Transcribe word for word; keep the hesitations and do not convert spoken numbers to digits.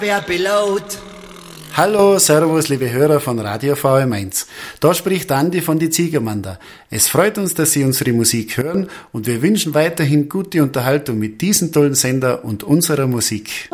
Wer Pilot? Hallo, servus, liebe Hörer von Radio V M eins. Da spricht Andi von die Ziegermander. Es freut uns, dass Sie unsere Musik hören und wir wünschen weiterhin gute Unterhaltung mit diesem tollen Sender und unserer Musik.